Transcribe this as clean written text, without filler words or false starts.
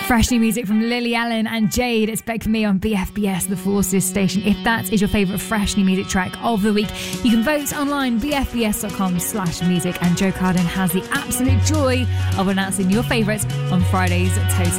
Fresh new music from Lily Allen and Jade. It's Beg For Me on BFBS, the Forces station. If that is your favourite fresh new music track of the week, you can vote online, bfbs.com/music. And Joe Carden has the absolute joy of announcing your favourites on Friday's Total